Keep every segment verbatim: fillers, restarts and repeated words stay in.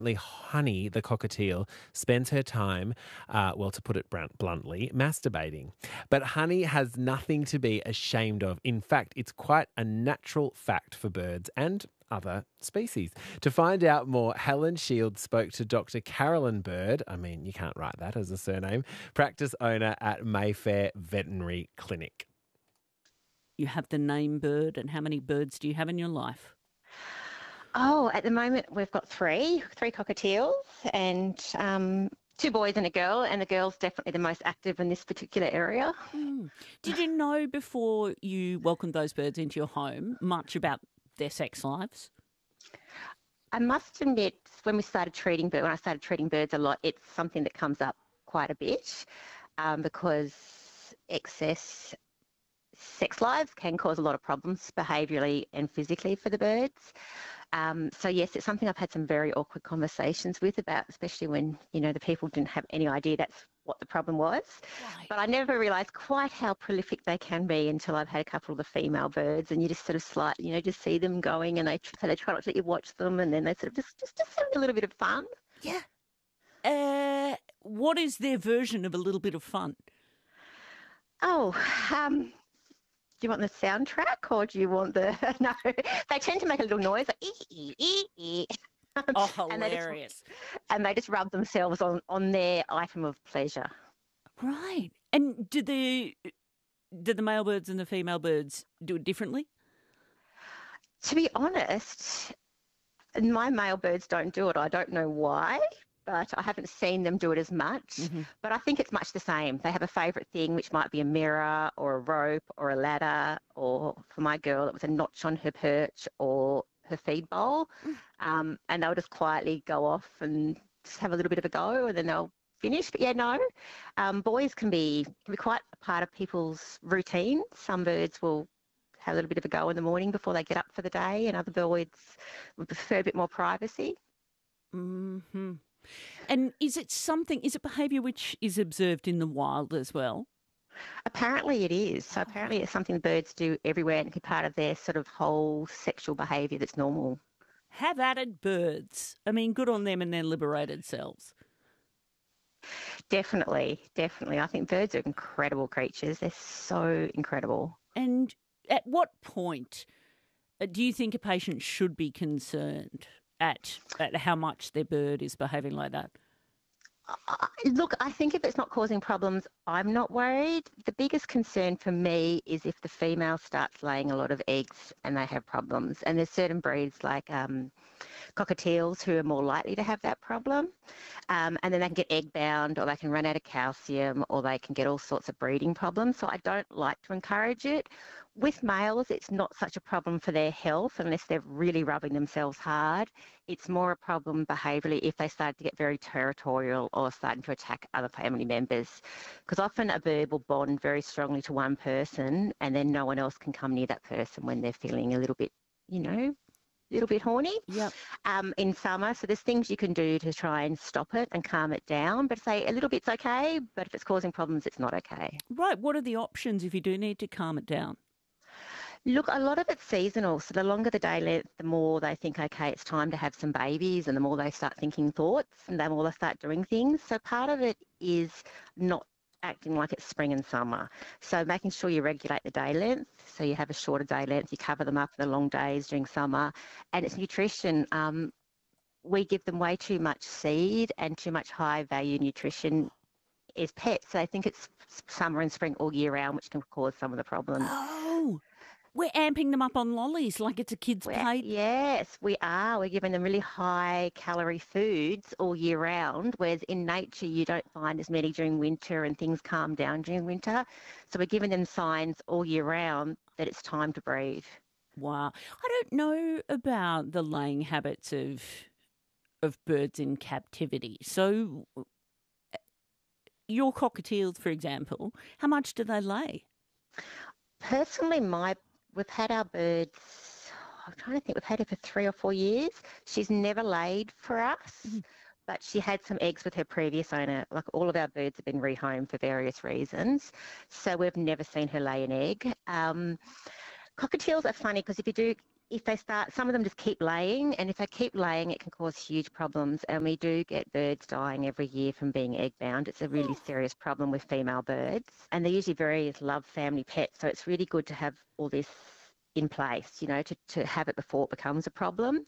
Honey, the cockatiel, spends her time, uh, well, to put it brunt- bluntly, masturbating. But Honey has nothing to be ashamed of. In fact, it's quite a natural fact for birds and other species. To find out more, Helen Shields spoke to Doctor Carolyn Bird. I mean, you can't write that as a surname. Practice owner at Mayfair Veterinary Clinic. You have the name Bird, and how many birds do you have in your life? Oh, at the moment we've got three, three cockatiels and um, two boys and a girl, and the girl's definitely the most active in this particular area. Mm. Did you know before you welcomed those birds into your home much about their sex lives? I must admit, when we started treating birds, when I started treating birds a lot, it's something that comes up quite a bit um, because excess sex lives can cause a lot of problems behaviourally and physically for the birds. Um, so yes, it's something I've had some very awkward conversations with about, especially when, you know, the people didn't have any idea that's what the problem was. Right. But I never realised quite how prolific they can be until I've had a couple of the female birds, and you just sort of slightly, you know, just see them going, and they so they try not to let you watch them, and then they sort of just just just having a little bit of fun. Yeah. Uh, what is their version of a little bit of fun? Oh, um, do you want the soundtrack or do you want the... No, they tend to make a little noise, like ee, ee, ee, ee. Oh, and they hilarious. just, and they just rub themselves on, on their item of pleasure. Right. And do the, do the male birds and the female birds do it differently? To be honest, my male birds don't do it. I don't know why, but I haven't seen them do it as much. Mm-hmm. But I think it's much the same. They have a favourite thing, which might be a mirror or a rope or a ladder, or for my girl, it was a notch on her perch or her feed bowl. Um, and they'll just quietly go off and just have a little bit of a go, and then they'll finish. But yeah, no, um, boys can be can be quite a part of people's routine. Some birds will have a little bit of a go in the morning before they get up for the day, and other birds would prefer a bit more privacy. Mm-hmm. And is it something, is it behaviour which is observed in the wild as well? Apparently it is. So apparently it's something birds do everywhere and can be part of their sort of whole sexual behaviour that's normal. Have at it, birds. I mean, good on them and their liberated selves. Definitely, definitely. I think birds are incredible creatures. They're so incredible. And at what point uh, do you think a patient should be concerned at, at how much their bird is behaving like that? Uh, look, I think if it's not causing problems, I'm not worried. The biggest concern for me is if the female starts laying a lot of eggs and they have problems. And there's certain breeds like um, cockatiels who are more likely to have that problem. Um, and then they can get egg bound, or they can run out of calcium, or they can get all sorts of breeding problems. So I don't like to encourage it. With males, it's not such a problem for their health unless they're really rubbing themselves hard. It's more a problem behaviourally if they start to get very territorial or starting to attack other family members. Because often a bird will bond very strongly to one person, and then no one else can come near that person when they're feeling a little bit, you know, a little bit horny. Yep. Um, in summer. So there's things you can do to try and stop it and calm it down. But say a little bit's okay, but if it's causing problems, it's not okay. Right. What are the options if you do need to calm it down? Look, a lot of it's seasonal. So the longer the day length, the more they think, okay, it's time to have some babies, and the more they start thinking thoughts, and the more they start doing things. So part of it is not acting like it's spring and summer. So making sure you regulate the day length. So you have a shorter day length, you cover them up in the long days during summer. And it's nutrition. Um, we give them way too much seed and too much high value nutrition as pets. So I think it's summer and spring all year round, which can cause some of the problems. Oh, we're amping them up on lollies like it's a kid's We're, play. yes, we are. We're giving them really high calorie foods all year round, whereas in nature you don't find as many during winter, and things calm down during winter. So we're giving them signs all year round that it's time to breathe. Wow. I don't know about the laying habits of of birds in captivity. So your cockatiels, for example, how much do they lay? Personally, my we've had our birds, I'm trying to think, we've had her for three or four years. She's never laid for us, mm-hmm. but she had some eggs with her previous owner. Like all of our birds have been rehomed for various reasons, so we've never seen her lay an egg. Um, cockatiels are funny because if you do if they start, some of them just keep laying, and if they keep laying, it can cause huge problems. And we do get birds dying every year from being egg bound. It's a really serious problem with female birds, and they're usually very loved family pets. So it's really good to have all this in place, you know, to, to have it before it becomes a problem.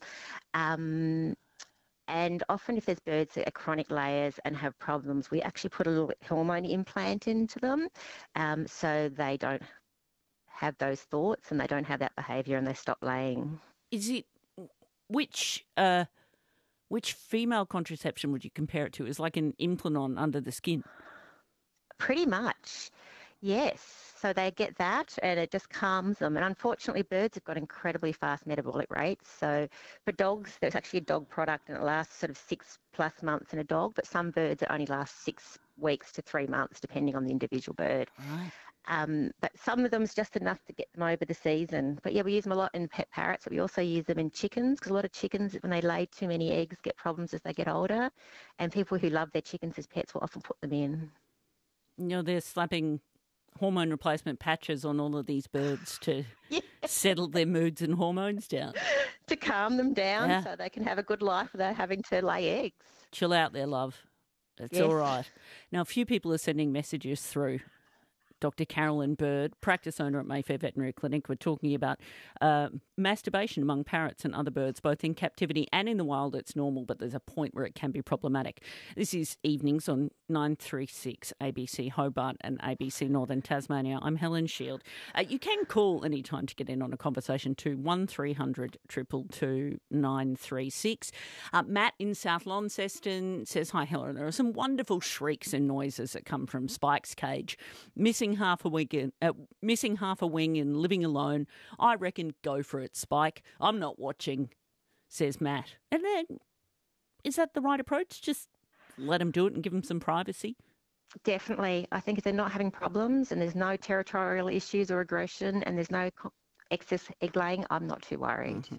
Um, and often if there's birds that are chronic layers and have problems, we actually put a little hormone implant into them, um, so they don't have those thoughts and they don't have that behaviour and they stop laying. Is it which uh, which female contraception would you compare it to? Is like an Implanon under the skin? Pretty much, yes. So they get that and it just calms them. And unfortunately, birds have got incredibly fast metabolic rates. So for dogs, there's actually a dog product and it lasts sort of six plus months in a dog, but some birds it only lasts six weeks to three months, depending on the individual bird. Right. Um, but some of them's just enough to get them over the season. But yeah, we use them a lot in pet parrots, but we also use them in chickens because a lot of chickens, when they lay too many eggs, get problems as they get older. And people who love their chickens as pets will often put them in. You know, they're slapping hormone replacement patches on all of these birds to yeah. settle their moods and hormones down. To calm them down Yeah. so they can have a good life without having to lay eggs. Chill out there, love. It's Yes. all right. Now, a few people are sending messages through. Doctor Carolyn Bird, practice owner at Mayfair Veterinary Clinic. We're talking about uh, masturbation among parrots and other birds, both in captivity and in the wild. It's normal, but there's a point where it can be problematic. This is Evenings on nine three six A B C Hobart and A B C Northern Tasmania. I'm Helen Shield. Uh, you can call any time to get in on a conversation to one three hundred two two two nine three six. Uh, Matt in South Launceston says, hi Helen, there are some wonderful shrieks and noises that come from Spike's cage. Missing half a wing, in, uh, missing half a wing and living alone. I reckon go for it, Spike. I'm not watching, says Matt. And then, is that the right approach? Just let them do it and give them some privacy? Definitely. I think if they're not having problems and there's no territorial issues or aggression and there's no co- excess egg laying, I'm not too worried. Mm-hmm.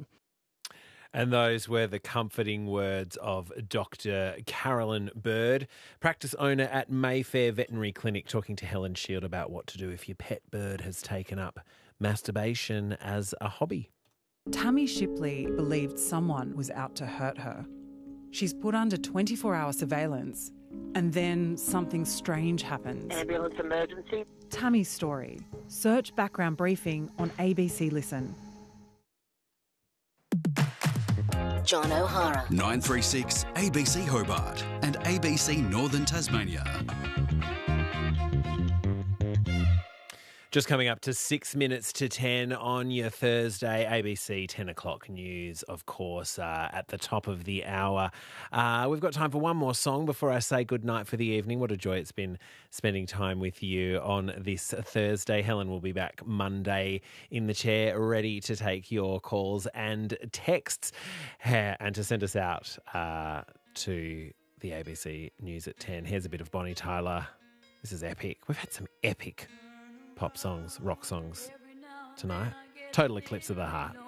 And those were the comforting words of Doctor Carolyn Bird, practice owner at Mayfair Veterinary Clinic, talking to Helen Shield about what to do if your pet bird has taken up masturbation as a hobby. Tammy Shipley believed someone was out to hurt her. She's put under twenty-four hour surveillance, and then something strange happens. Ambulance emergency. Tammy's story. Search background briefing on A B C Listen. John O'Hara. nine three six A B C Hobart and A B C Northern Tasmania. Just coming up to six minutes to ten on your Thursday, A B C ten o'clock news, of course, uh, at the top of the hour. Uh, we've got time for one more song before I say good night for the evening. What a joy it's been spending time with you on this Thursday. Helen will be back Monday in the chair, ready to take your calls and texts and to send us out uh, to the A B C News at ten. Here's a bit of Bonnie Tyler. This is epic. We've had some epic pop songs, rock songs tonight. Total Eclipse of the Heart.